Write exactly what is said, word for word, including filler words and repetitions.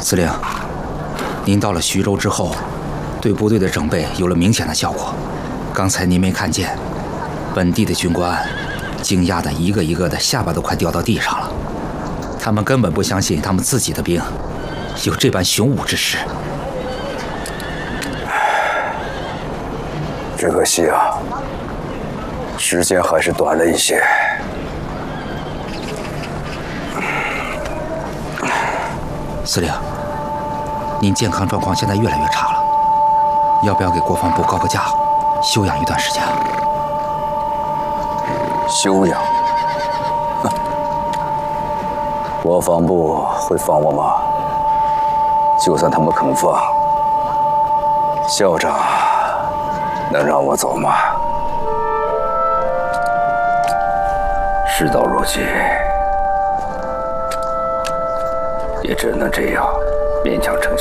司令，您到了徐州之后，对部队的整备有了明显的效果。刚才您没看见，本地的军官惊讶的一个一个的下巴都快掉到地上了，他们根本不相信他们自己的兵有这般雄武之势。 只可惜啊，时间还是短了一些。 司令，您健康状况现在越来越差了，要不要给国防部告个假，休养一段时间？ 休养？哼，国防部会放我吗？就算他们肯放，校长能让我走吗？事到如今，也只能这样勉强撑下。